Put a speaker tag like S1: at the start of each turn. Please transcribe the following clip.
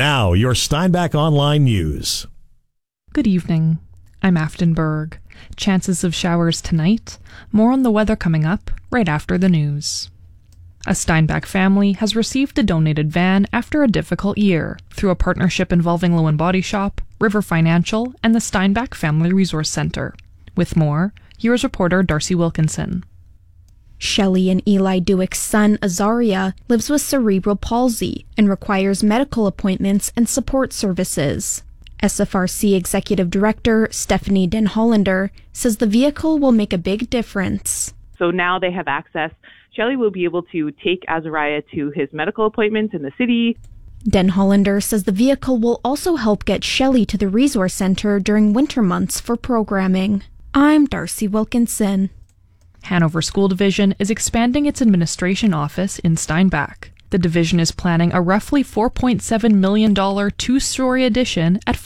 S1: Now, your Steinbach Online News.
S2: Good evening. I'm Afton Berg. Chances of showers tonight. More on the weather coming up right after the news. A Steinbach family has received a donated van after a difficult year through a partnership involving Low & Body Shop, River Financial, and the Steinbach Family Resource Center. With more, here's reporter Darcy Wilkinson.
S3: Shelley and Eli Dewick's son, Azaria, lives with cerebral palsy and requires medical appointments and support services. SFRC Executive Director Stephanie Den Hollander says the vehicle will make a big difference.
S4: So now they have access. Shelley will be able to take Azaria to his medical appointments in the city.
S3: Den Hollander says the vehicle will also help get Shelley to the resource center during winter months for programming. I'm Darcy Wilkinson.
S2: Hanover School Division is expanding its administration office in Steinbach. The division is planning a roughly $4.7 million two-story addition at